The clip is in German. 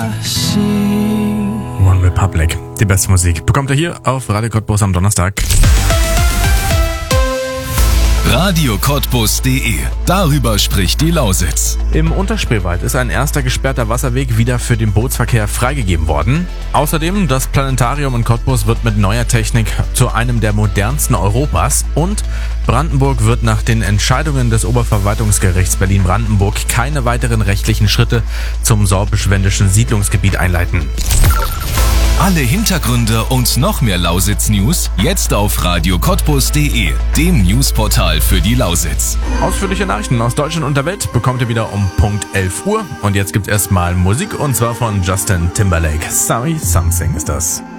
One Republic, die beste Musik, bekommt ihr hier auf Radio Cottbus am Donnerstag. radiocottbus.de. Darüber spricht die Lausitz. Im Unterspreewald ist ein erster gesperrter Wasserweg wieder für den Bootsverkehr freigegeben worden. Außerdem, das Planetarium in Cottbus wird mit neuer Technik zu einem der modernsten Europas. Und Brandenburg wird nach den Entscheidungen des Oberverwaltungsgerichts Berlin-Brandenburg keine weiteren rechtlichen Schritte zum sorbisch-wendischen Siedlungsgebiet einleiten. Alle Hintergründe und noch mehr Lausitz-News jetzt auf radiocottbus.de, dem Newsportal für die Lausitz. Ausführliche Nachrichten aus Deutschland und der Welt bekommt ihr wieder um Punkt 11 Uhr. Und jetzt gibt's erstmal Musik, und zwar von Justin Timberlake. Sorry Something ist das.